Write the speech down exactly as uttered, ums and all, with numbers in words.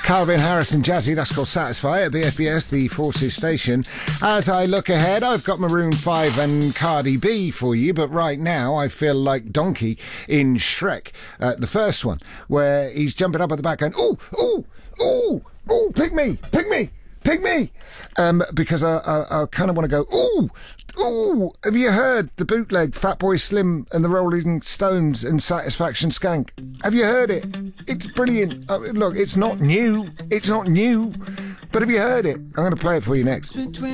Calvin Harris and Jazzy, that's called Satisfy at B F B S, the Forces station. As I look ahead, I've got Maroon five and Cardi B for you, but right now I feel like Donkey in Shrek, uh, the first one, where he's jumping up at the back going, ooh, ooh, ooh, ooh, pick me, pick me, pick me, um, because I, I, I kind of want to go, ooh, ooh, have you heard the bootleg Fatboy Slim and the Rolling Stones and Satisfaction Skank? Have you heard it? It's brilliant. Uh, look, it's not new. It's not new. But have you heard it? I'm going to play it for you next.